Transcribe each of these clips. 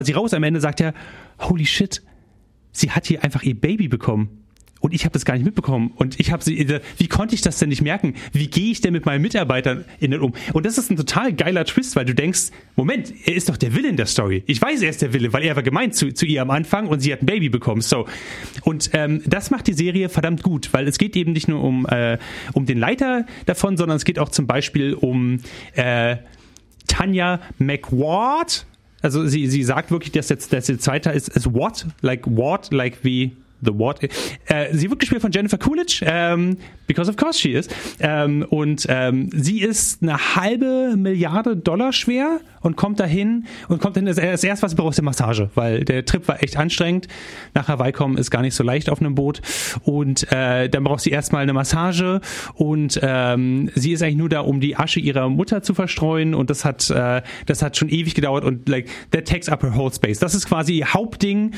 sie raus, am Ende sagt er, holy shit, sie hat hier einfach ihr Baby bekommen. Und ich habe das gar nicht mitbekommen. Und wie konnte ich das denn nicht merken? Wie gehe ich denn mit meinen Mitarbeitern um? Und das ist ein total geiler Twist, weil du denkst, Moment, er ist doch der Villain der Story. Ich weiß, er ist der Villain, weil er war gemein zu ihr am Anfang und sie hat ein Baby bekommen. So. Und das macht die Serie verdammt gut, weil es geht eben nicht nur um den Leiter davon, sondern es geht auch zum Beispiel um Tanya McWard. Also sie sagt wirklich, dass jetzt der zweite Teil ist Ward, like wie The What. Sie wird gespielt von Jennifer Coolidge, because of course she is. Sie ist $500 Milliarden schwer und kommt dahin, das erste, was sie braucht, ist eine Massage, weil der Trip war echt anstrengend. Nach Hawaii kommen ist gar nicht so leicht auf einem Boot. Und dann braucht sie erstmal eine Massage und sie ist eigentlich nur da, um die Asche ihrer Mutter zu verstreuen, und das hat schon ewig gedauert, und that takes up her whole space. Das ist quasi ihr Hauptding.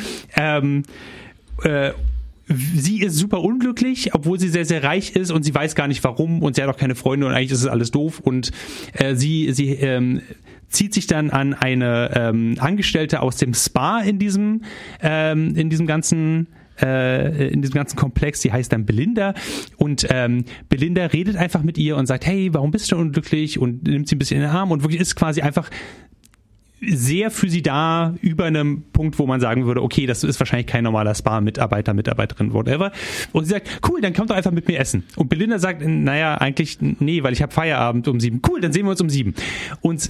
Sie ist super unglücklich, obwohl sie sehr, sehr reich ist, und sie weiß gar nicht warum, und sie hat auch keine Freunde, und eigentlich ist es alles doof, und sie zieht sich dann an eine Angestellte aus dem Spa in diesem ganzen Komplex, die heißt dann Belinda, und Belinda redet einfach mit ihr und sagt, hey, warum bist du unglücklich, und nimmt sie ein bisschen in den Arm, und wirklich ist quasi einfach sehr für sie da, über einem Punkt, wo man sagen würde, okay, das ist wahrscheinlich kein normaler Spa-Mitarbeiter, Mitarbeiterin, whatever. Und sie sagt, cool, dann kommt doch einfach mit mir essen. Und Belinda sagt, naja, eigentlich nee, weil ich habe Feierabend um 7. Cool, dann sehen wir uns um 7. Und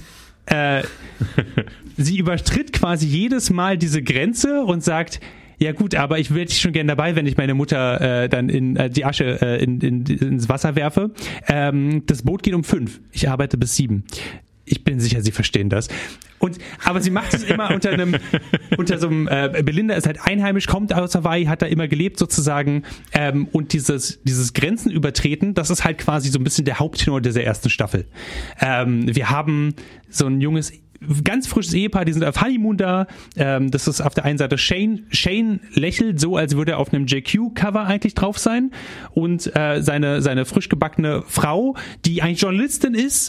sie übertritt quasi jedes Mal diese Grenze und sagt, ja gut, aber ich wäre schon gern dabei, wenn ich meine Mutter dann in die Asche ins Wasser werfe. Das Boot geht um 5. Ich arbeite bis 7. Ich bin sicher, Sie verstehen das. Aber sie macht es immer unter so einem, Belinda ist halt einheimisch, kommt aus Hawaii, hat da immer gelebt sozusagen, und dieses Grenzen übertreten, das ist halt quasi so ein bisschen der Haupttenor dieser ersten Staffel. Wir haben so ein junges, ganz frisches Ehepaar, die sind auf Honeymoon da. Das ist auf der einen Seite Shane. Shane lächelt so, als würde er auf einem JQ-Cover eigentlich drauf sein. Und seine frisch gebackene Frau, die eigentlich Journalistin ist,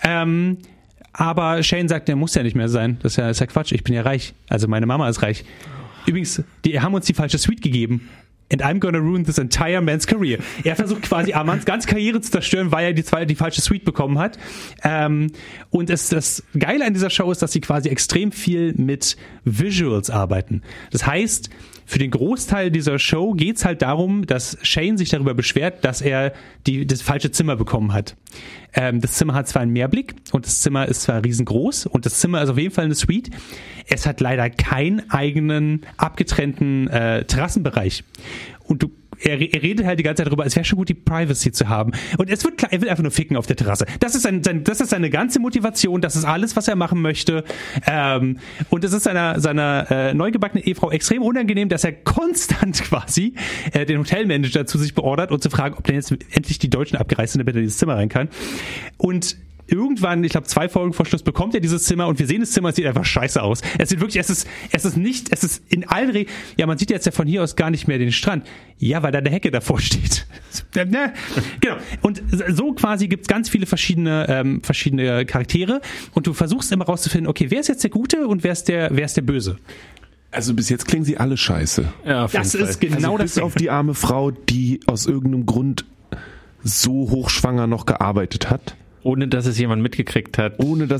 aber Shane sagt, der muss ja nicht mehr sein. Das ist ja Quatsch. Ich bin ja reich. Also meine Mama ist reich. Übrigens, die haben uns die falsche Suite gegeben. And I'm gonna ruin this entire man's career. Er versucht quasi Armands ganze Karriere zu zerstören, weil er die falsche Suite bekommen hat. Und das Geile an dieser Show ist, dass sie quasi extrem viel mit Visuals arbeiten. Das heißt, für den Großteil dieser Show geht's halt darum, dass Shane sich darüber beschwert, dass er das falsche Zimmer bekommen hat. Das Zimmer hat zwar einen Mehrblick, und das Zimmer ist zwar riesengroß, und das Zimmer ist auf jeden Fall eine Suite. Es hat leider keinen eigenen abgetrennten Terrassenbereich. Und er redet halt die ganze Zeit darüber, es wäre schon gut, die Privacy zu haben. Und es wird klar, er will einfach nur ficken auf der Terrasse. Das ist seine ganze Motivation, das ist alles, was er machen möchte. Und es ist seiner neugebackenen Ehefrau extrem unangenehm, dass er konstant quasi den Hotelmanager zu sich beordert, und zu fragen, ob denn jetzt endlich die Deutschen abgereist sind, damit er in dieses Zimmer rein kann. Und irgendwann, ich glaube 2 Folgen vor Schluss, bekommt er dieses Zimmer, und wir sehen das Zimmer, es sieht einfach scheiße aus. Es ist in allen Regeln, ja, man sieht jetzt ja von hier aus gar nicht mehr den Strand. Ja, weil da eine Hecke davor steht. Genau. Und so quasi gibt's ganz viele verschiedene Charaktere, und du versuchst immer rauszufinden, okay, wer ist jetzt der Gute und wer ist der Böse? Also bis jetzt klingen sie alle scheiße. Ja, das ist genau das. Bis auf die arme Frau, die aus irgendeinem Grund so hochschwanger noch gearbeitet hat. Ohne dass es jemand mitgekriegt hat. Das war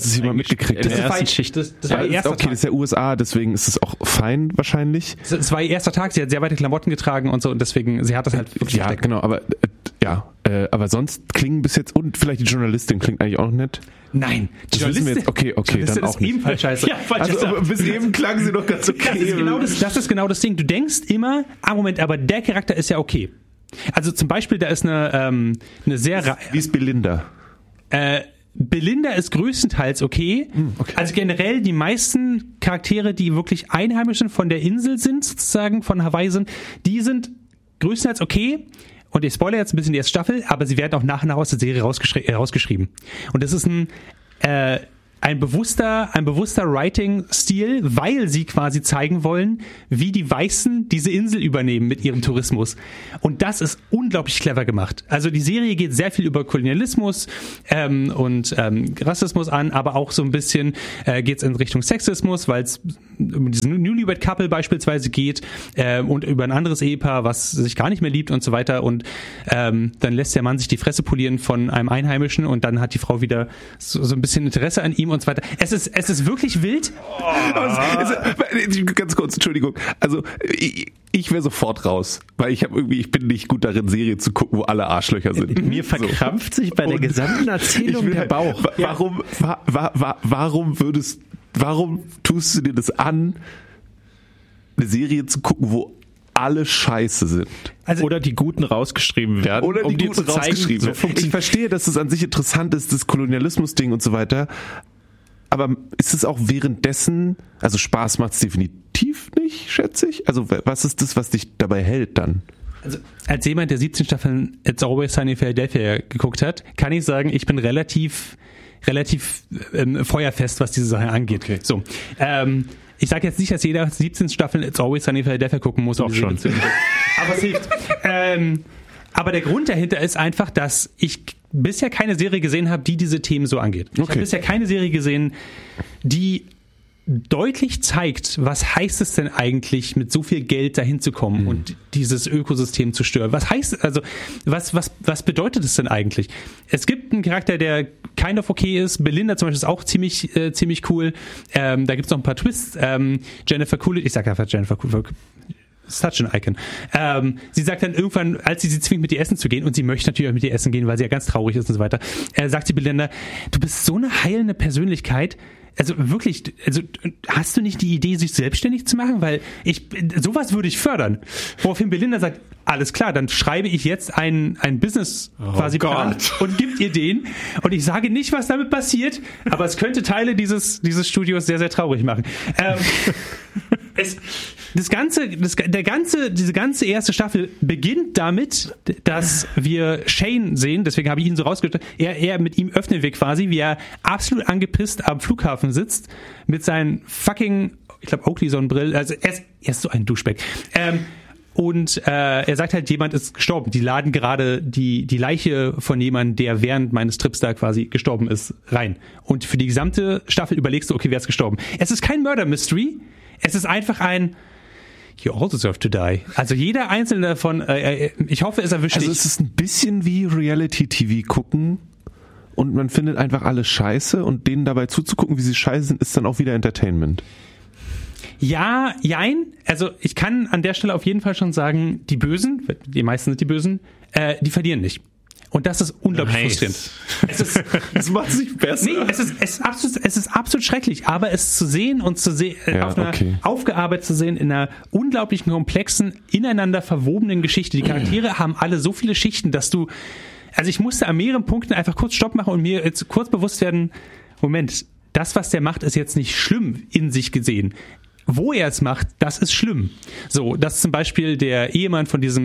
ihr erster Tag. Das ist ja USA, deswegen ist es auch fein wahrscheinlich. Das war ihr erster Tag, sie hat sehr weite Klamotten getragen und so, und deswegen, sie hat das halt wirklich versteckt. Genau, aber sonst klingen bis jetzt, und vielleicht die Journalistin klingt eigentlich auch nett. Nein, die Journalistin, okay, dann auch ist ebenfalls scheiße. Ja, also bis eben klang sie doch ganz okay. Das ist genau das Ding. Du denkst immer, Moment, aber der Charakter ist ja okay. Also zum Beispiel, da ist eine sehr... Wie ist Belinda? Belinda ist größtenteils okay. Also generell die meisten Charaktere, die wirklich einheimisch sind, von der Insel sind, sozusagen von Hawaii sind, die sind größtenteils okay. Und ich spoilere jetzt ein bisschen die erste Staffel, aber sie werden auch nach und nach aus der Serie rausgeschrieben. Und das ist ein ein bewusster Writing-Stil, weil sie quasi zeigen wollen, wie die Weißen diese Insel übernehmen mit ihrem Tourismus. Und das ist unglaublich clever gemacht. Also die Serie geht sehr viel über Kolonialismus und Rassismus an, aber auch so ein bisschen geht es in Richtung Sexismus, weil es um diesen Newlywed-Couple beispielsweise geht und über ein anderes Ehepaar, was sich gar nicht mehr liebt und so weiter. Und dann lässt der Mann sich die Fresse polieren von einem Einheimischen und dann hat die Frau wieder so ein bisschen Interesse an ihm und so weiter. Es ist wirklich wild. Ganz kurz, Entschuldigung. Also ich wäre sofort raus, weil ich bin nicht gut darin, Serien zu gucken, wo alle Arschlöcher sind. Mir verkrampft sich bei der gesamten Erzählung der Bauch. Warum tust du dir das an, eine Serie zu gucken, wo alle scheiße sind? Also, oder die Guten rausgeschrieben werden. Oder die Guten rausgeschrieben werden. Ich verstehe, dass es an sich interessant ist, das Kolonialismus-Ding und so weiter. Aber ist es auch währenddessen, also Spaß macht es definitiv nicht, schätze ich? Also was ist das, was dich dabei hält dann? Also als jemand, der 17 Staffeln It's Always Sunny in Philadelphia geguckt hat, kann ich sagen, ich bin relativ feuerfest, was diese Sache angeht. Okay. So, ich sage jetzt nicht, dass jeder 17 Staffeln It's Always Sunny in Philadelphia gucken muss. Auch schon. Aber es hilft. Aber der Grund dahinter ist einfach, dass ich bisher keine Serie gesehen habe, die diese Themen so angeht. Ich habe bisher keine Serie gesehen, die deutlich zeigt, was heißt es denn eigentlich, mit so viel Geld dahin zu kommen und dieses Ökosystem zu stören. Was heißt, also was bedeutet es denn eigentlich? Es gibt einen Charakter, der kind of okay ist. Belinda zum Beispiel ist auch ziemlich cool. Da gibt es noch ein paar Twists. Jennifer Coolidge, ich sage einfach Jennifer Coolidge, such an Icon. Sie sagt dann irgendwann, als sie zwingt, mit ihr essen zu gehen, und sie möchte natürlich auch mit ihr essen gehen, weil sie ja ganz traurig ist und so weiter, sagt sie Belinda, du bist so eine heilende Persönlichkeit. Also wirklich, hast du nicht die Idee, sich selbstständig zu machen? Weil sowas würde ich fördern. Woraufhin Belinda sagt, alles klar, dann schreibe ich jetzt ein Business quasi Plan und gibt ihr den. Und ich sage nicht, was damit passiert, aber es könnte Teile dieses Studios sehr, sehr traurig machen. Diese ganze erste Staffel beginnt damit, dass wir Shane sehen, deswegen habe ich ihn so rausgestellt, er mit ihm öffnen wir quasi, wie er absolut angepisst am Flughafen sitzt, mit seinen fucking, ich glaube, Oakley-Sonnenbrillen, also er ist so ein Duschback. Und er sagt halt, jemand ist gestorben. Die laden gerade die Leiche von jemandem, der während meines Trips da quasi gestorben ist, rein. Und für die gesamte Staffel überlegst du, okay, wer ist gestorben? Es ist kein Murder-Mystery, es ist einfach ein You all deserve to die. Also jeder einzelne davon, ich hoffe, es erwischt dich. Also es ist ein bisschen wie Reality-TV gucken und man findet einfach alles scheiße und denen dabei zuzugucken, wie sie scheiße sind, ist dann auch wieder Entertainment. Ja, jein. Also ich kann an der Stelle auf jeden Fall schon sagen, die Bösen, die meisten sind die Bösen, die verlieren nicht. Und das ist unglaublich frustrierend. Es macht sich besser. Nee, es ist absolut schrecklich, aber es zu sehen und aufgearbeitet zu sehen in einer unglaublichen, komplexen, ineinander verwobenen Geschichte. Die Charaktere haben alle so viele Schichten, dass ich musste an mehreren Punkten einfach kurz Stopp machen und mir jetzt kurz bewusst werden, Moment, das, was der macht, ist jetzt nicht schlimm in sich gesehen. Wo er es macht, das ist schlimm. So, dass zum Beispiel der Ehemann von dieser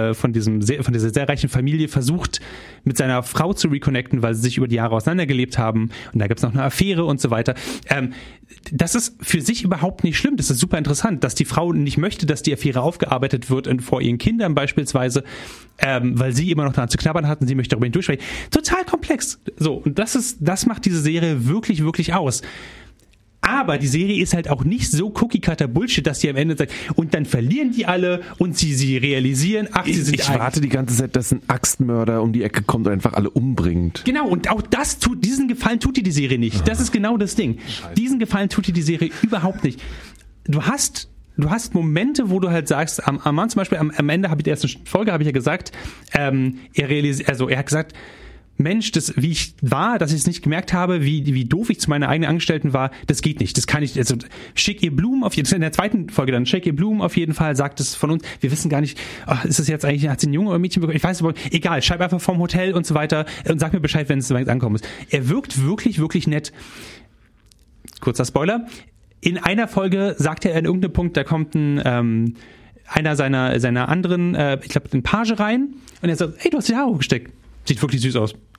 sehr reichen Familie versucht, mit seiner Frau zu reconnecten, weil sie sich über die Jahre auseinandergelebt haben. Und da gibt es noch eine Affäre und so weiter. Das ist für sich überhaupt nicht schlimm. Das ist super interessant, dass die Frau nicht möchte, dass die Affäre aufgearbeitet wird vor ihren Kindern beispielsweise, weil sie immer noch daran zu knabbern hat und sie möchte darüber hindurchsprechen. Total komplex. So, und das macht diese Serie wirklich, wirklich aus. Aber die Serie ist halt auch nicht so Cookie-Cutter-Bullshit, dass sie am Ende sagt, und dann verlieren die alle und sie realisieren, sie sind Ich warte die ganze Zeit, dass ein Axtmörder um die Ecke kommt und einfach alle umbringt. Genau, und auch diesen Gefallen tut dir die Serie nicht. Das ist genau das Ding. Scheiße. Diesen Gefallen tut dir die Serie überhaupt nicht. Du hast Momente, wo du halt sagst, am Mann zum Beispiel, am Ende der ersten Folge habe ich ja gesagt, er hat gesagt, Mensch, wie ich war, dass ich es nicht gemerkt habe, wie doof ich zu meinen eigenen Angestellten war, das geht nicht. Das kann ich, also schick ihr Blumen auf jeden Fall, in der zweiten Folge dann, schick ihr Blumen auf jeden Fall, sagt es von uns, wir wissen gar nicht, ist das jetzt eigentlich, hat sie ein Junge oder ein Mädchen bekommen? Ich weiß aber, egal, schreib einfach vom Hotel und so weiter und sag mir Bescheid, wenn es ankommen ist. Er wirkt wirklich, wirklich nett. Kurzer Spoiler. In einer Folge sagt er an irgendeinem Punkt, da kommt einer seiner anderen, ich glaube, ein Page rein und er sagt, hey, du hast die Haare hochgesteckt. Sieht wirklich süß aus.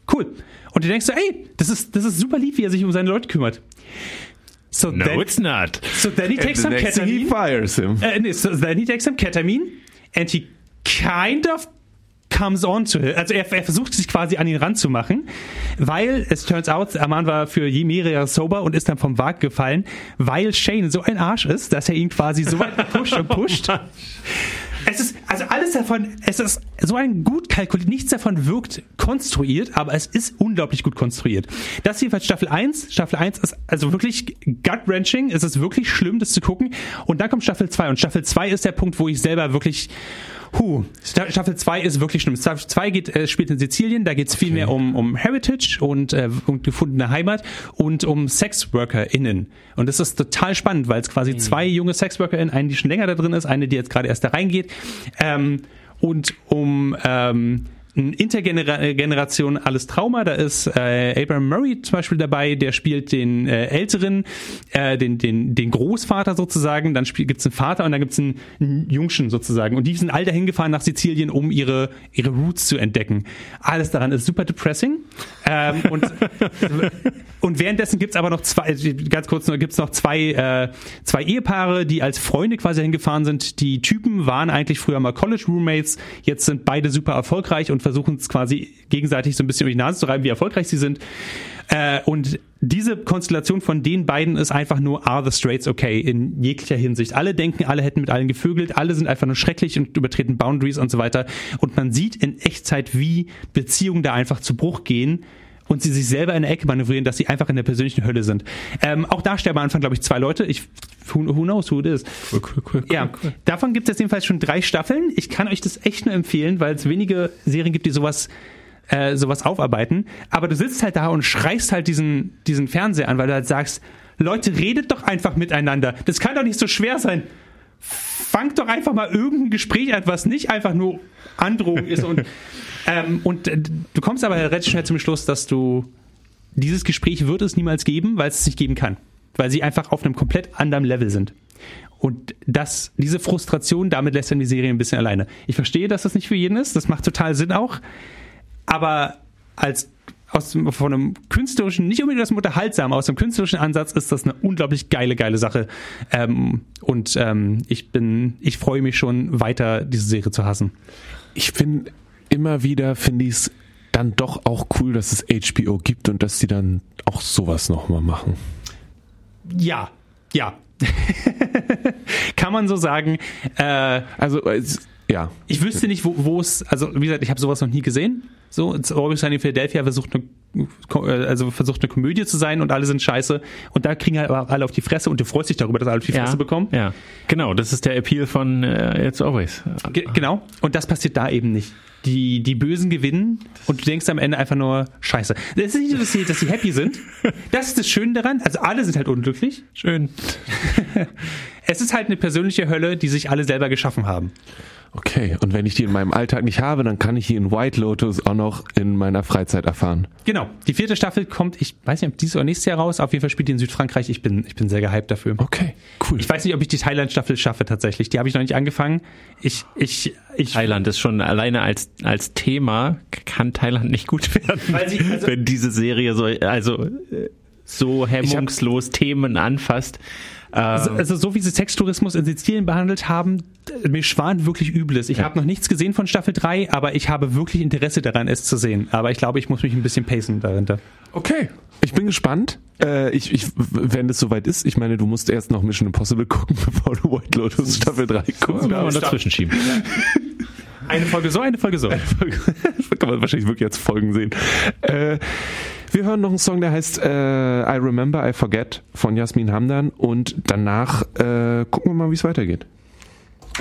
Cool. Und du denkst so, ey, das ist super lieb, wie er sich um seine Leute kümmert. So it's not. So then he takes some ketamine. He fires him. So then he takes some ketamine and he kind of comes on to him. Also er versucht sich quasi an ihn ranzumachen, weil es turns out, Armand war für mehrere Jahre sober und ist dann vom Wagen gefallen, weil Shane so ein Arsch ist, dass er ihn quasi so weit pusht. Es ist so ein gut kalkuliert, nichts davon wirkt konstruiert, aber es ist unglaublich gut konstruiert. Das ist jedenfalls Staffel 1. Staffel 1 ist also wirklich gut-wrenching, es ist wirklich schlimm, das zu gucken. Und dann kommt Staffel 2 und Staffel 2 ist der Punkt, wo ich selber wirklich Staffel 2 ist wirklich schlimm. Staffel 2 spielt in Sizilien, da geht es viel mehr um Heritage und gefundene Heimat und um SexworkerInnen. Und das ist total spannend, weil es quasi 2 junge SexworkerInnen, eine, die schon länger da drin ist, eine, die jetzt gerade erst da reingeht, und um Intergeneration alles Trauma. Da ist Abraham Murray zum Beispiel dabei, der spielt den Älteren, den Großvater sozusagen, dann gibt's einen Vater und dann gibt's einen Jungschen sozusagen. Und die sind all dahin gefahren nach Sizilien, um ihre Roots zu entdecken. Alles daran ist super depressing. Und währenddessen gibt's aber noch zwei Ehepaare, die als Freunde quasi hingefahren sind. Die Typen waren eigentlich früher mal College-Roommates, jetzt sind beide super erfolgreich und versuchen es quasi gegenseitig so ein bisschen um die Nase zu reiben, wie erfolgreich sie sind. Und diese Konstellation von den beiden ist einfach nur, are the straights okay in jeglicher Hinsicht. Alle denken, alle hätten mit allen gevögelt, alle sind einfach nur schrecklich und übertreten Boundaries und so weiter. Und man sieht in Echtzeit, wie Beziehungen da einfach zu Bruch gehen und sie sich selber in der Ecke manövrieren, dass sie einfach in der persönlichen Hölle sind. Auch da sterben am Anfang, glaube ich, 2 Leute. Who knows who it is. Cool. Davon gibt es jetzt jedenfalls schon 3 Staffeln. Ich kann euch das echt nur empfehlen, weil es wenige Serien gibt, die sowas aufarbeiten. Aber du sitzt halt da und schreist halt diesen Fernseher an, weil du halt sagst, Leute, redet doch einfach miteinander. Das kann doch nicht so schwer sein. Fangt doch einfach mal irgendein Gespräch an, was nicht einfach nur Androhung ist. Und du kommst aber relativ schnell zum Schluss, dass dieses Gespräch wird es niemals geben, weil es nicht geben kann. Weil sie einfach auf einem komplett anderen Level sind. Und diese Frustration, damit lässt dann die Serie ein bisschen alleine. Ich verstehe, dass das nicht für jeden ist. Das macht total Sinn auch. Aber von einem künstlerischen, nicht unbedingt aus dem Unterhaltsamen, aus dem künstlerischen Ansatz ist das eine unglaublich geile Sache. Ich freue mich schon weiter, diese Serie zu hassen. Finde ich es dann doch auch cool, dass es HBO gibt und dass sie dann auch sowas nochmal machen. Ja. Kann man so sagen. Ja. Ich wüsste nicht, wo es, also wie gesagt, ich habe sowas noch nie gesehen. So, Always Sunny in Philadelphia versucht eine Komödie zu sein und alle sind scheiße und da kriegen halt aber alle auf die Fresse und du freust dich darüber, dass alle auf die Fresse bekommen. Ja, genau, das ist der Appeal von It's Always. Genau, und das passiert da eben nicht. Die Bösen gewinnen und du denkst am Ende einfach nur, scheiße. Das ist nicht so, dass sie happy sind. Das ist das Schöne daran. Also alle sind halt unglücklich. Schön. Es ist halt eine persönliche Hölle, die sich alle selber geschaffen haben. Okay, und wenn ich die in meinem Alltag nicht habe, dann kann ich die in White Lotus auch noch in meiner Freizeit erfahren. Genau. Die 4. Staffel kommt, ich weiß nicht, ob dieses oder nächstes Jahr raus. Auf jeden Fall spielt die in Südfrankreich. Ich bin sehr gehypt dafür. Okay, cool. Ich weiß nicht, ob ich die Thailand-Staffel schaffe tatsächlich. Die habe ich noch nicht angefangen. Thailand ist schon alleine als Thema, kann Thailand nicht gut werden. Wenn diese Serie so hemmungslos Themen anfasst. Also so wie sie Sextourismus in Sizilien behandelt haben, mir schwant wirklich Übles. Ich habe noch nichts gesehen von Staffel 3, aber ich habe wirklich Interesse daran, es zu sehen. Aber ich glaube, ich muss mich ein bisschen pacen dahinter. Okay. Ich bin gespannt. Wenn es soweit ist, ich meine, du musst erst noch Mission Impossible gucken, bevor du White Lotus Staffel 3 guckst. Ja, und dazwischen schieben. Eine Folge so, eine Folge so. Kann man wahrscheinlich wirklich als Folgen sehen. Wir hören noch einen Song, der heißt I Remember, I Forget von Yasmin Hamdan und danach gucken wir mal, wie es weitergeht.